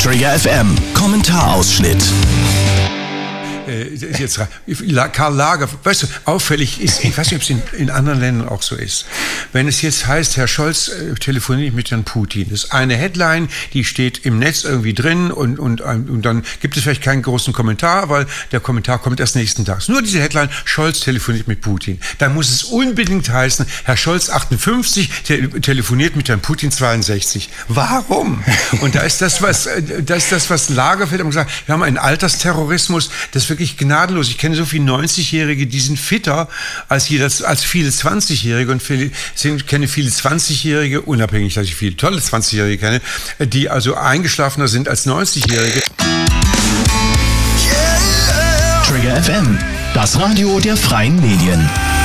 Trigger FM, Kommentarausschnitt. Jetzt Karl Lager, weißt du, auffällig ist, ich weiß nicht, ob es in anderen Ländern auch so ist, wenn es jetzt heißt, Herr Scholz telefoniert mit Herrn Putin, das ist eine Headline, die steht im Netz irgendwie drin und dann gibt es vielleicht keinen großen Kommentar, weil der Kommentar kommt erst nächsten Tag. Nur diese Headline, Scholz telefoniert mit Putin. Da muss es unbedingt heißen, Herr Scholz 58 telefoniert mit Herrn Putin 62. Warum? Und da ist das, was Lagerfeld hat gesagt, wir haben einen Altersterrorismus, das ist wirklich gnadenlos. Ich kenne so viele 90-Jährige, die sind fitter als viele 20-Jährige und kenne viele 20-Jährige, unabhängig, dass ich viele tolle 20-Jährige kenne, die also eingeschlafener sind als 90-Jährige. Trigger FM, das Radio der freien Medien.